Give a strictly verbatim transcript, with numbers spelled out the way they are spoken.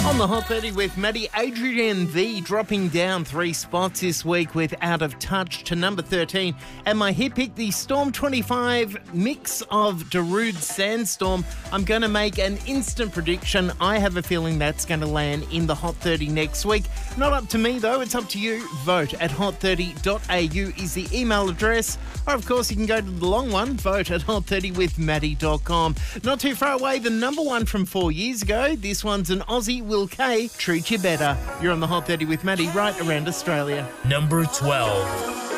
On the Hot thirty with Maddie, Adrian V dropping down three spots this week with Out of Touch to number thirteen. And my hit pick, the Storm twenty-five mix of Darude Sandstorm. I'm going to make an instant prediction. I have a feeling that's going to land in the Hot thirty next week. Not up to me though, it's up to you. Vote at hot thirty dot a u is the email address. Or of course you can go to the long one, vote at hot thirty with maddie dot com. Not too far away, the number one from four years ago. This one's an Aussie, Will K, Treat You Better. You're on the Hot thirty with Maddie right around Australia. Number twelve.